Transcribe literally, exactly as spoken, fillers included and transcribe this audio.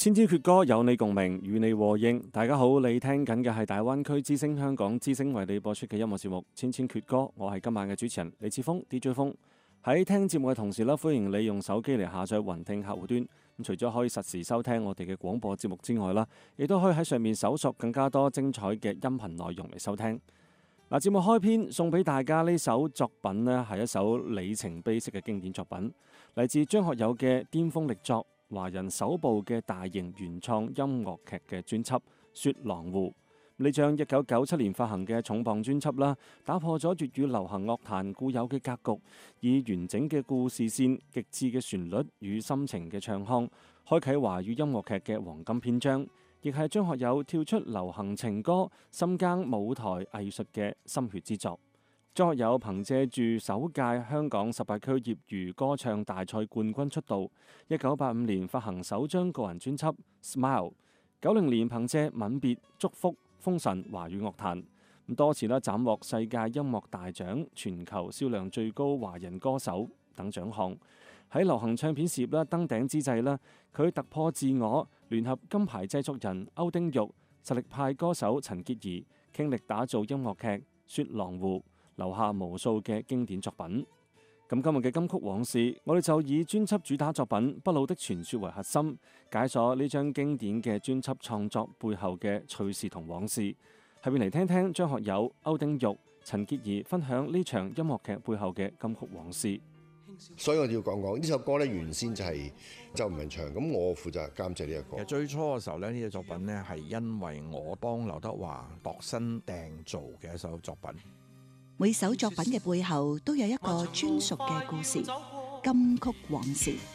千千闕歌有你共鳴，與你和應。大家好，你聽緊嘅係大灣區之聲香港之聲為你播出嘅音樂節目《千千闕歌》，我係今晚嘅主持人李志峰 D J 風。喺聽節目嘅同時咧，歡迎你用手機嚟下載雲聽客戶端。咁除咗可以實時收聽我哋嘅廣播節目之外啦，亦都可以喺上面搜索更加多精彩嘅音頻內容嚟收聽。嗱，節目開篇送俾大家呢首作品呢，係一首里程碑式嘅經典作品，嚟自張學友嘅巔峰力作。華人首部嘅大型原創音樂劇嘅專輯《雪狼湖》，呢張一九九七年發行嘅重磅專輯啦，打破咗粵語流行樂壇固有嘅格局，以完整嘅故事線、極致嘅旋律與深情嘅唱腔，開啟華語音樂劇嘅黃金篇章，亦係張學友跳出流行情歌、深耕舞台藝術嘅心血之作。張學友憑借住首屆香港十八區業餘歌唱大賽冠軍出道，一九八五年發行首張個人專輯《Smile》，九零年憑借《吻別》、《祝福》封神華語樂壇，多次啦斬獲世界音樂大獎、全球銷量最高華人歌手等獎項。喺流行唱片事業啦登頂之際啦，佢突破自我，聯合金牌製作人歐丁玉、實力派歌手陳潔儀，傾力打造音樂劇《雪狼湖》，留下無數嘅經典作品。咁今日嘅金曲往事，我哋就以專輯主打作品《不老的傳說》為核心，解鎖呢張經典嘅專輯創作背後嘅趣事同往事。下面嚟聽聽張學友、歐丁玉、陳潔儀分享呢場音樂劇背後嘅金曲往事。 所以我哋要講講呢首歌咧，原先就係周文唱，咁我負責監製呢個歌。 其實最初嘅時候咧，呢隻作品咧係因為我幫劉德華度身訂造嘅一首作品。 每首作品嘅背後都有一個專屬嘅故事，金曲往事。